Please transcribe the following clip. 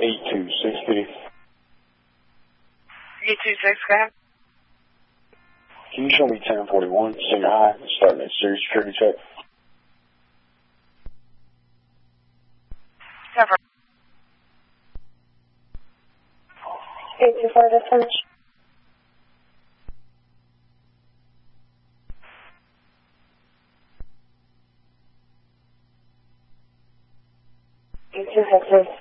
82650. 826, go ahead. Can you show me 1041, Singer High, starting at series security check? 824 dispatch. 826.